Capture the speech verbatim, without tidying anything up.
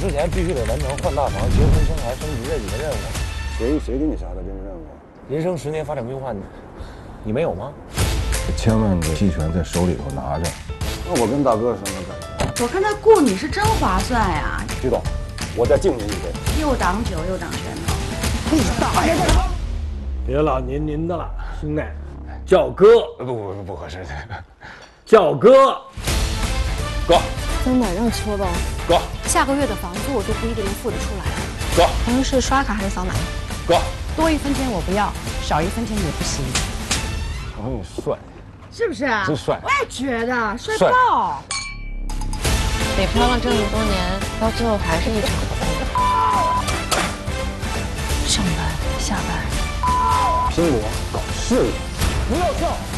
之前必须得完成换大房、结婚、生孩、升级这几个任务。 谁谁给你下的这个任务？ 人生十年发展规划，你你没有吗？ 千万个期权在手里头拿着。 那我跟大哥什么感觉？我看他雇你是真划算呀！ 徐总，我再敬您一杯。 又挡酒又挡拳头。 你大爷！ 别老您您的了，兄弟，叫哥。 不不不不合适， 叫哥。 哥。 真的让说吧。 哥。 下个月的房租我都不一定能付得出来。 哥。 咱们是刷卡还是扫码？ 哥。 多一分钱我不要，少一分钱也不行。 我说你帅。 是不是啊？ 真帅！ 我也觉得帅爆。 北漂了这么多年，到最后还是一场空。上班下班， 拼搏搞事业， 不要笑。